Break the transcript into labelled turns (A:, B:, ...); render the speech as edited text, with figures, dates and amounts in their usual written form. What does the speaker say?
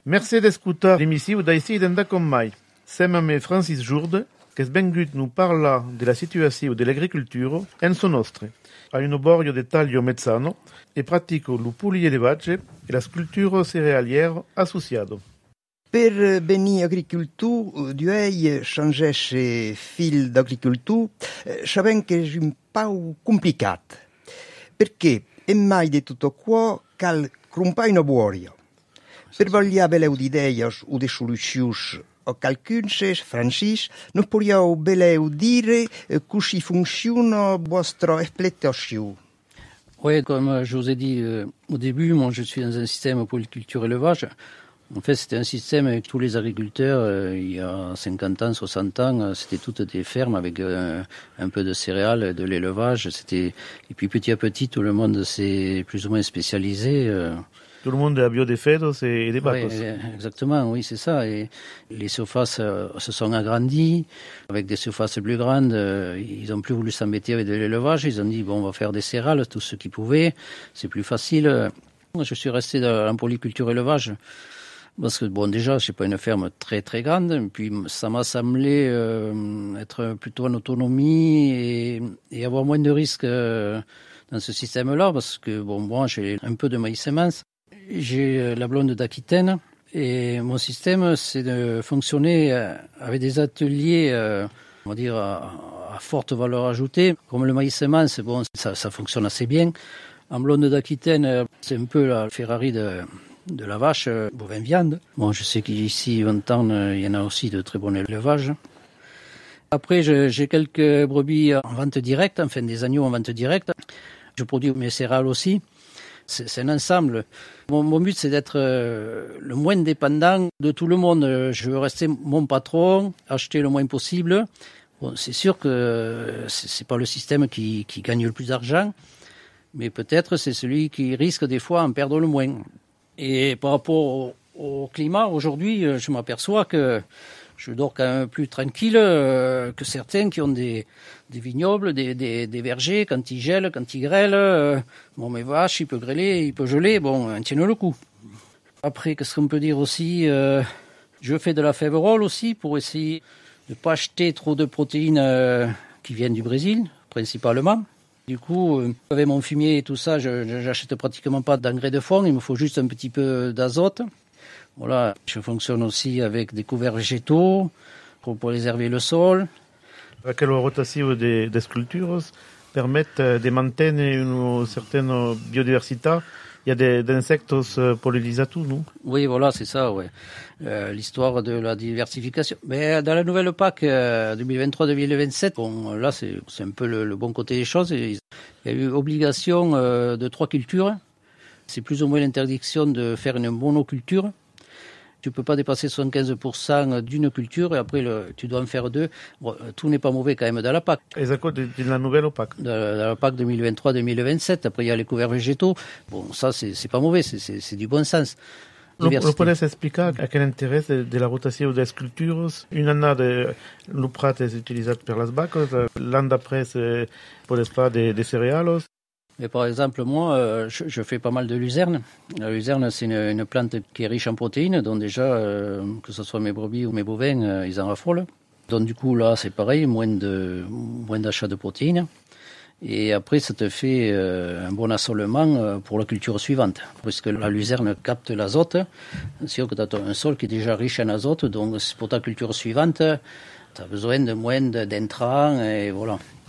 A: Merci d'escutar l'emissiu d'Així d'Enda com mai. Sem amb Francis Jourde, que es vengut nous parla de la situació de l'agricultura en so nostre. A un oborio de taglio mezzano e pratico lo pulielevatge e la scultura cerealiera associado.
B: Per venir agricultura, duei changesce fil d'agricultura, sabem che è un po' complicat, perché è mai di tutto qua cal crumpare una buoria. Per vogliare beleu d'ideias o de solucions a calcunses, Francis, non possiamo beleu dire come funziona vostra exploitation.
C: Oui, comme je vous ai dit au début, moi je suis dans un système polyculture-élevage. En fait, c'était un système avec tous les agriculteurs, il y a 50 ans, 60 ans, c'était toutes des fermes avec un peu de céréales, de l'élevage. Et puis petit à petit, tout le monde s'est plus ou moins spécialisé.
A: Tout le monde a bio des fedos et des bacos.
C: Oui, exactement, oui, c'est ça. Et les surfaces se sont agrandies, avec des surfaces plus grandes. Ils n'ont plus voulu s'embêter avec de l'élevage. Ils ont dit, bon, on va faire des céréales, tout ce qu'ils pouvaient. C'est plus facile. Je suis resté dans la polyculture-élevage. Parce que, bon, déjà, c'est pas une ferme très, très grande. Puis, ça m'a semblé être plutôt en autonomie et avoir moins de risques dans ce système-là. Parce que, bon, moi, j'ai un peu de maïs semence. J'ai la blonde d'Aquitaine et mon système, c'est de fonctionner avec des ateliers, on va dire, à forte valeur ajoutée. Comme le maïs semence, bon, ça fonctionne assez bien. En blonde d'Aquitaine, c'est un peu la Ferrari de la vache bovin viande. Bon, je sais qu'ici, 20 ans, il y en a aussi de très bon élevage. Après, j'ai quelques brebis en vente directe, enfin des agneaux en vente directe. Je produis mes céréales aussi. C'est un ensemble. Mon but, c'est d'être le moins dépendant de tout le monde. Je veux rester mon patron, acheter le moins possible. Bon, c'est sûr que c'est pas le système qui gagne le plus d'argent, mais peut-être c'est celui qui risque des fois en perdre le moins. Et par rapport au climat, aujourd'hui, je m'aperçois que je dors quand même plus tranquille que certains qui ont des vignobles, des vergers, quand ils gèlent, quand ils grêlent. Bon, mes vaches, il peut grêler, il peut geler, bon, elles tiennent le coup. Après, qu'est-ce qu'on peut dire aussi je fais de la fève roll aussi pour essayer de ne pas acheter trop de protéines qui viennent du Brésil, principalement. Du coup, avec mon fumier et tout ça, je n'achète pratiquement pas d'engrais de fond, il me faut juste un petit peu d'azote. Voilà, je fonctionne aussi avec des couverts végétaux pour préserver le sol.
A: Aquella rotazione des scultures permettent de maintenir une certaine biodiversité. Il y a des insectos pollinisateurs, non?
C: Oui, voilà, c'est ça, ouais. L'histoire de la diversification. Mais dans la nouvelle PAC 2023-2027, bon, là, c'est un peu le bon côté des choses. Il y a eu obligation de 3 cultures. C'est plus ou moins l'interdiction de faire une monoculture. Tu peux pas dépasser 75% d'une culture et après tu dois en faire 2. Bon, tout n'est pas mauvais quand même dans la PAC.
A: Et ça coûte de la nouvelle PAC.
C: Dans la PAC 2023-2027. Après il y a les couverts végétaux. Bon, ça c'est pas mauvais, c'est du bon sens.
A: Lo puedes explicar a quel intérêt de la rotació de les cultures? Une année, le prat est utilisé pour les vacas, l'an d'après, c'est pour les pas des céréales.
C: Et par exemple, moi, je fais pas mal de luzerne. La luzerne, c'est une plante qui est riche en protéines, donc déjà, que ce soit mes brebis ou mes bovins, ils en raffolent. Donc du coup, là, c'est pareil, moins d'achat de protéines. Et après, ça te fait un bon assolement pour la culture suivante. Parce que la luzerne capte l'azote. C'est sûr que tu as un sol qui est déjà riche en azote, donc pour ta culture suivante, tu as besoin de moins d'intrants, et voilà.